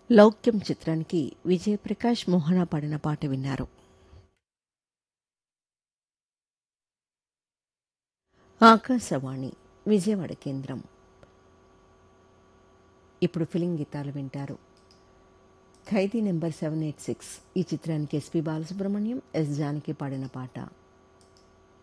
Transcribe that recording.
లౌక్యం చిత్రానికి విజయప్రకాష్ మోహన పాడిన పాట విన్నారు. ఆకాశవాణి విజయవాడ కేంద్రం. ఇప్పుడు ఫిలిం గీతాలు వింటారు. ఖైదీ నెంబర్ 786 ఈ చిత్రానికి ఎస్పి బాలసుబ్రహ్మణ్యం, ఎస్ జానకి పాడిన పాట.